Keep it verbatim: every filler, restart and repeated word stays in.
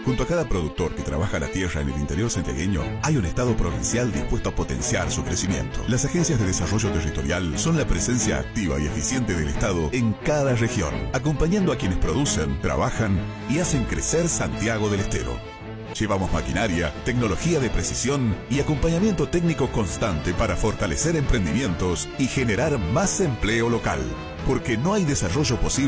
Junto a cada productor que trabaja la tierra en el interior santiagueño, hay un Estado provincial dispuesto a potenciar su crecimiento. Las agencias de desarrollo territorial son la presencia activa y eficiente del Estado en cada región, acompañando a quienes producen, trabajan y hacen crecer Santiago del Estero. Llevamos maquinaria, tecnología de precisión y acompañamiento técnico constante para fortalecer emprendimientos y generar más empleo local. Porque no hay desarrollo posible